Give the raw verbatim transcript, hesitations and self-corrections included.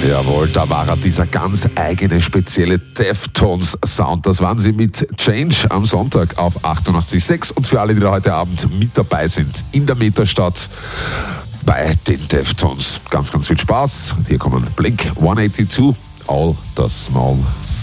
Jawohl, da war er, dieser ganz eigene, spezielle Deftones-Sound. Das waren sie mit Change am Sonntag auf achtundachtzig Komma sechs. Und für alle, die da heute Abend mit dabei sind, in der Metastadt bei den Deftones. Ganz, ganz viel Spaß. Und hier kommen Blink one eighty-two, All the Small